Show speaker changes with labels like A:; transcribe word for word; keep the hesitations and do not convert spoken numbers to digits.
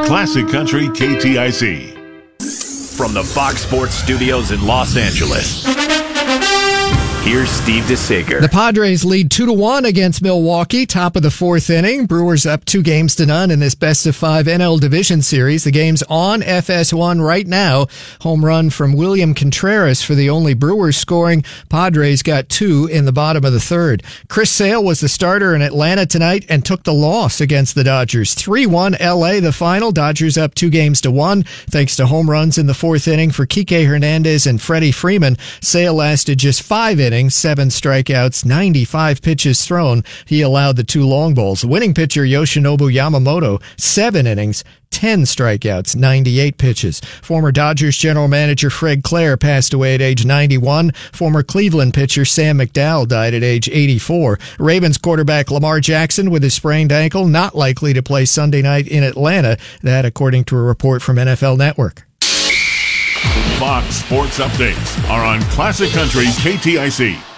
A: Classic Country K T I C.
B: From the Fox Sports Studios in Los Angeles, here's Steve DeSager.
C: The Padres lead two to one against Milwaukee, top of the fourth inning. Brewers up two games to none in this best of five N L Division Series. The game's on F S one right now. Home run from William Contreras for the only Brewers scoring. Padres got two in the bottom of the third. Chris Sale was the starter in Atlanta tonight and took the loss against the Dodgers. three one L A the final. Dodgers up two games to one thanks to home runs in the fourth inning for Kike Hernandez and Freddie Freeman. Sale lasted just five innings, seven strikeouts, ninety-five pitches thrown. He allowed the two long balls. The winning pitcher, Yoshinobu Yamamoto, seven innings, ten strikeouts, ninety-eight pitches. Former Dodgers general manager Fred Clare passed away at age ninety-one. Former Cleveland pitcher Sam McDowell died at age eighty-four. Ravens quarterback Lamar Jackson with his sprained ankle not likely to play Sunday night in Atlanta. That according to a report from N F L Network.
A: Fox Sports Updates are on Classic Country K T I C.